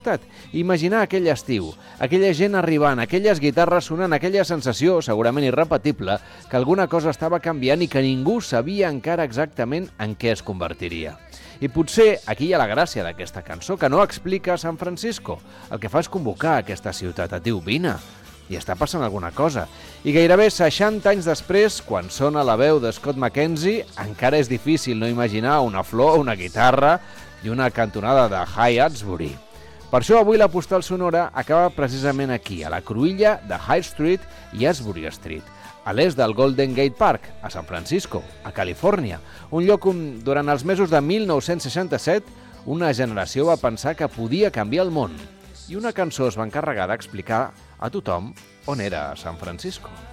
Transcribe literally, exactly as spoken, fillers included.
Imaginar aquell estiu, aquella gent arribant, aquelles guitarres sonant, aquella sensació, segurament irrepetible, que alguna cosa estava canviant i que ningú sabia encara exactament en què es convertiria. I potser aquí hi ha la gràcia d'aquesta cançó, que no explica San Francisco. El que fa és convocar aquesta ciutat. Et diu, vine, i està passant alguna cosa. I gairebé seixanta anys després, quan sona la veu de Scott McKenzie, encara és difícil no imaginar una flor, una guitarra i una cantonada de High-Adsbury. Per això avui la postal sonora acaba precisament aquí, a la cruïlla de High Street i Asbury Street, a l'est del Golden Gate Park, a San Francisco, a Califòrnia, un lloc on, durant els mesos de mil nou-cents seixanta-set, una generació va pensar que podia canviar el món, i una cançó es va encarregar d'explicar a tothom on era San Francisco.